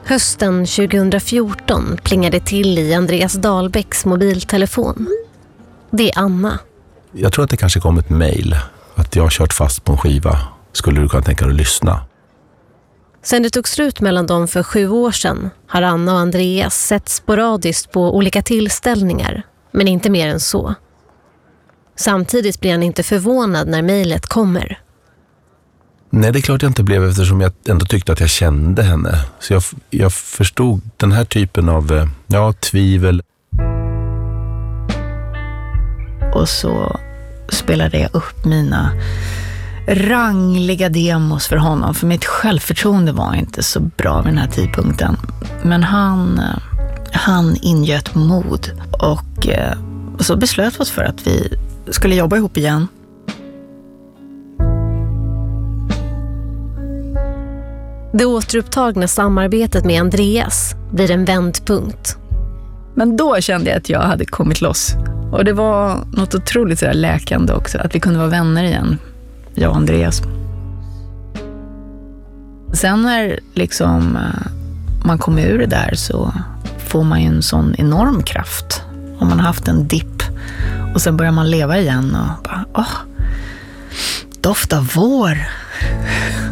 Hösten 2014 plingade till i Andreas Dahlbäcks mobiltelefon. Det är Anna. Jag tror att det kanske kom ett mejl att jag har kört fast på en skiva. Skulle du kunna tänka dig att lyssna? Sen det tog slut mellan dem för 7 år sedan har Anna och Andreas sett sporadiskt på olika tillställningar, men inte mer än så. Samtidigt blir han inte förvånad när mejlet kommer. Nej, det är klart jag inte blev, eftersom jag ändå tyckte att jag kände henne. Så jag förstod den här typen av tvivel. Och så spelade jag upp mina rangliga demos för honom. För mitt självförtroende var inte så bra vid den här tidpunkten. Men han ingöt mod. Och så beslöt vi oss för att vi skulle jobba ihop igen. Det återupptagna samarbetet med Andreas blir en vändpunkt. Men då kände jag att jag hade kommit loss. Och det var något otroligt så där läkande också. Att vi kunde vara vänner igen, jag och Andreas. Sen när liksom man kommer ur det där så får man ju en sån enorm kraft. Om man har haft en dipp och sen börjar man leva igen och bara, doft av vår.